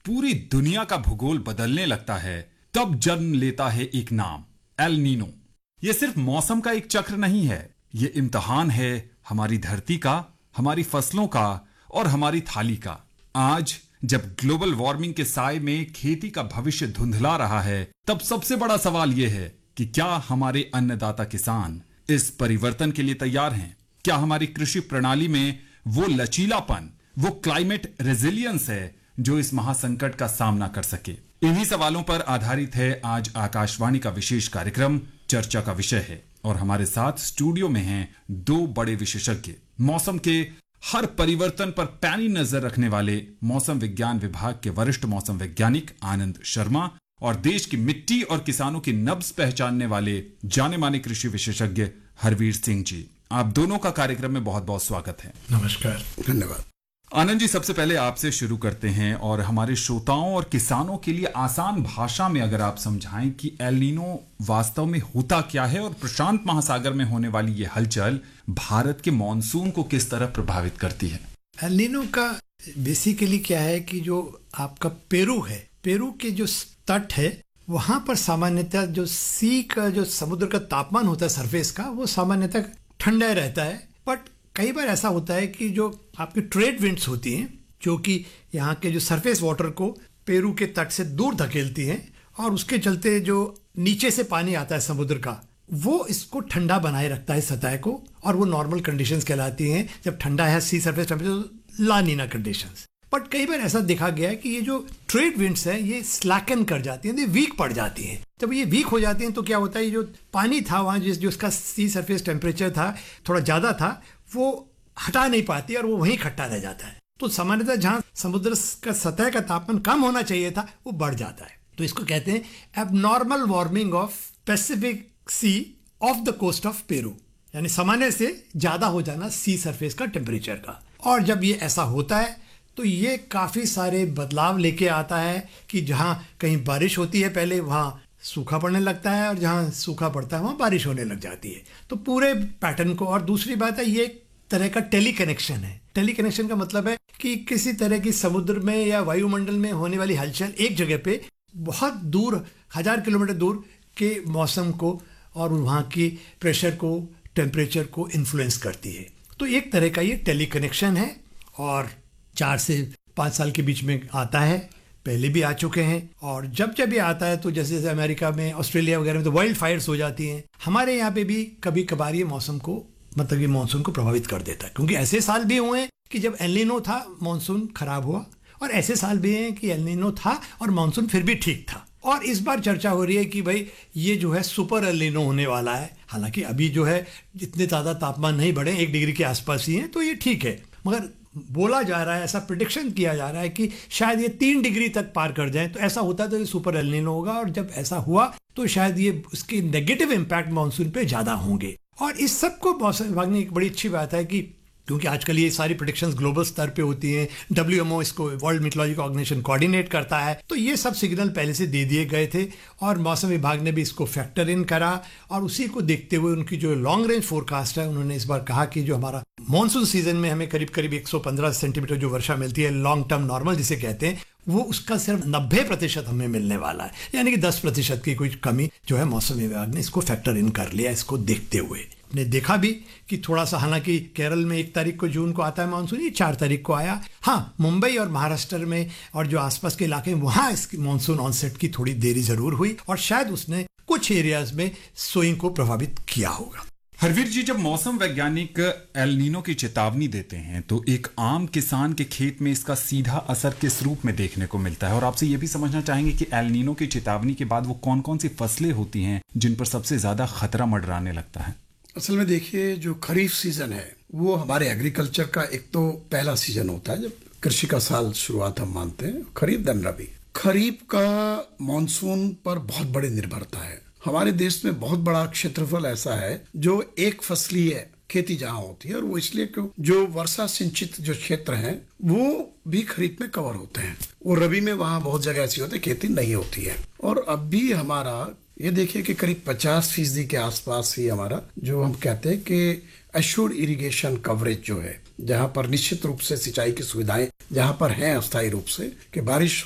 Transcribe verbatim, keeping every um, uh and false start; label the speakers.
Speaker 1: पूरी दुनिया का भूगोल बदलने लगता है, तब जन्म लेता है एक नाम, एल नीनो। यह सिर्फ मौसम का एक चक्र नहीं है, यह इम्तिहान है हमारी धरती का, हमारी फसलों का और हमारी थाली का। आज जब ग्लोबल वार्मिंग के साए में खेती का भविष्य धुंधला रहा है, तब सबसे बड़ा सवाल यह है कि क्या हमारे अन्नदाता किसान इस परिवर्तन के लिए तैयार हैं? क्या हमारी कृषि प्रणाली में वो लचीलापन, वो क्लाइमेट रेजिलियंस है जो इस महासंकट का सामना कर सके? इन्हीं सवालों पर आधारित है आज आकाशवाणी का विशेष कार्यक्रम चर्चा का विषय है। और हमारे साथ स्टूडियो में हैं दो बड़े विशेषज्ञ, मौसम के हर परिवर्तन पर पैनी नजर रखने वाले मौसम विज्ञान विभाग के वरिष्ठ मौसम वैज्ञानिक आनंद शर्मा और देश की मिट्टी और किसानों की नब्ज पहचानने वाले जाने माने कृषि विशेषज्ञ हरवीर सिंह जी। आप दोनों का कार्यक्रम में बहुत बहुत स्वागत है।
Speaker 2: नमस्कार, धन्यवाद।
Speaker 1: आनंद जी, सबसे पहले आपसे शुरू करते हैं और हमारे श्रोताओं और किसानों के लिए आसान भाषा में अगर आप समझाएं कि एल नीनो वास्तव में होता क्या है और प्रशांत महासागर में होने वाली ये हलचल भारत के मॉनसून को किस तरह प्रभावित करती है।
Speaker 2: एल नीनो का बेसिकली क्या है कि जो आपका पेरू है, पेरू के जो तट है वहां पर सामान्यतः जो सी का जो समुद्र का तापमान होता है सरफेस का, वो सामान्यतः ठंडा रहता है। बट कई बार ऐसा होता है कि जो आपकी ट्रेड विंड्स होती हैं जो कि यहाँ के जो सरफेस वाटर को पेरू के तट से दूर धकेलती हैं और उसके चलते जो नीचे से पानी आता है समुद्र का, वो इसको ठंडा बनाए रखता है सतह को, और वो नॉर्मल कंडीशंस कहलाती हैं। जब ठंडा है सी surface temperature, La Neena conditions. But कई बार ऐसा देखा गया है कि ये जो ट्रेड विंड्स है ये स्लैकन कर जाती हैं, ये वीक पड़ जाती हैं। जब ये वीक हो जाती हैं तो क्या होता है, ये जो पानी था वहाँ जिस जो उसका सी सरफेस टेम्परेचर था थोड़ा ज़्यादा था, वो हटा नहीं पाती और वो वहीं खट्टा रह जाता है। तो सामान्यतः जहाँ समुद्र का सतह का तापमान कम होना चाहिए था वो बढ़ जाता है। तो इसको कहते हैं abnormal warming of Pacific C of the coast of Peru, यानी सामान्य से ज़्यादा हो जाना सी सरफेस का टेम्परेचर का। और जब ये ऐसा होता है तो ये काफ़ी सारे बदलाव लेके आता है कि जहाँ कहीं बारिश होती है पहले वहाँ सूखा पड़ने लगता है, और जहाँ सूखा पड़ता है वहाँ बारिश होने लग जाती है। तो पूरे पैटर्न को, और दूसरी बात है ये एक तरह का टेली कनेक्शन है। टेली कनेक्शन का मतलब है कि किसी तरह की समुद्र में या वायुमंडल में होने वाली हलचल एक जगह पे बहुत दूर, हजार किलोमीटर दूर के मौसम को और वहाँ की प्रेशर को, टेम्परेचर को इन्फ्लुएंस करती है। तो एक तरह का ये टेली कनेक्शन है और चार से पाँच साल के बीच में आता है, पहले भी आ चुके हैं। और जब जब ये आता है तो जैसे जैसे अमेरिका में, ऑस्ट्रेलिया वगैरह में तो वाइल्ड फायर्स हो जाती हैं, हमारे यहाँ पे भी कभी कभार ये मौसम को, मतलब ये मानसून को प्रभावित कर देता है। क्योंकि ऐसे साल भी हुए हैं कि जब एल नीनो था मानसून खराब हुआ, और ऐसे साल भी हैं कि एल नीनो था और मानसून फिर भी ठीक था। और इस बार चर्चा हो रही है कि भाई ये जो है सुपर एल नीनो होने वाला है। हालांकि अभी जो है जितने ज़्यादा तापमान नहीं बढ़े, एक डिग्री के आसपास ही हैं, तो ये ठीक है। मगर बोला जा रहा है, ऐसा प्रेडिक्शन किया जा रहा है कि शायद ये तीन डिग्री तक पार कर जाए। तो ऐसा होता तो ये सुपर एल नीनो होगा, और जब ऐसा हुआ तो शायद ये उसके नेगेटिव इम्पैक्ट मानसून पे ज़्यादा होंगे। और इस सब को मौसम विभाग ने एक बड़ी अच्छी बात है कि क्योंकि आजकल ये सारी प्रेडिक्शंस ग्लोबल स्तर पे होती हैं, डब्ल्यू एम ओ इसको, वर्ल्ड मीटरोलॉजिकल ऑर्गेनाइजेशन, कोऑर्डिनेट करता है, तो ये सब सिग्नल पहले से दे दिए गए थे और मौसम विभाग ने भी इसको फैक्टर इन करा। और उसी को देखते हुए उनकी जो लॉन्ग रेंज फोरकास्ट है, उन्होंने इस बार कहा कि जो हमारा मानसून सीजन में हमें करीब करीब एक सौ पंद्रह सेंटीमीटर जो वर्षा मिलती है, लॉन्ग टर्म नॉर्मल जिसे कहते हैं, वो उसका सिर्फ नब्बे प्रतिशत हमें मिलने वाला है। यानी कि दस प्रतिशत की कोई कमी जो है मौसम विभाग ने इसको फैक्टर इन कर लिया। इसको देखते हुए ने देखा भी कि थोड़ा सा, हालांकि केरल में एक तारीख को जून को आता है मानसून, ये चार तारीख को आया। हाँ, मुंबई और महाराष्ट्र में और जो आसपास के इलाके हैं वहाँ इसकी मानसून ऑनसेट की थोड़ी देरी जरूर हुई, और शायद उसने कुछ एरियाज में सोइंग को प्रभावित किया होगा।
Speaker 1: हरवीर जी, जब मौसम वैज्ञानिक एल नीनो की चेतावनी देते हैं तो एक आम किसान के खेत में इसका सीधा असर किस रूप में देखने को मिलता है? और आपसे ये भी समझना चाहेंगे कि एल नीनो की चेतावनी के बाद वो कौन कौन सी फसलें होती हैं जिन पर सबसे ज्यादा खतरा मंडराने लगता है?
Speaker 3: असल में देखिए, जो खरीफ सीजन है वो हमारे एग्रीकल्चर का एक तो पहला सीजन होता है, जब कृषि का साल शुरुआत हम मानते हैं। खरीफ देन रबी। खरीफ का मानसून पर बहुत बड़ी निर्भरता है। हमारे देश में बहुत बड़ा क्षेत्रफल ऐसा है जो एक फसलीय खेती जहाँ होती है, और वो इसलिए क्यों, जो वर्षा सिंचित जो क्षेत्र हैं वो भी खरीफ में कवर होते हैं। वो रबी में वहाँ बहुत जगह ऐसी होती है खेती नहीं होती है। और अब भी हमारा ये देखिए कि करीब पचास फीसदी के आसपास ही हमारा जो हम कहते हैं कि एश्योर्ड इरिगेशन कवरेज जो है, जहाँ पर निश्चित रूप से सिंचाई की सुविधाएं जहाँ पर हैं अस्थायी रूप से कि बारिश